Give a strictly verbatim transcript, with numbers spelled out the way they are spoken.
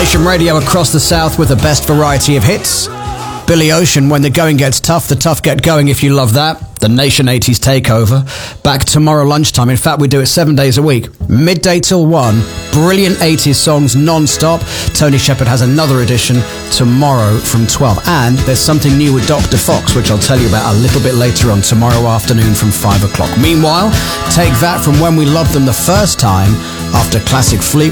Nation Radio across the South with the best variety of hits. Billy Ocean, When the Going Gets Tough, the tough get going if you love that. The Nation eighties Takeover. Back tomorrow lunchtime. In fact, we do it seven days a week. Midday till one. Brilliant eighties songs non-stop. Tony Shepard has another edition tomorrow from twelve. And there's something new with Doctor Fox, which I'll tell you about a little bit later on tomorrow afternoon from five o'clock. Meanwhile, take that from When We Loved Them the first time after classic Fleetwood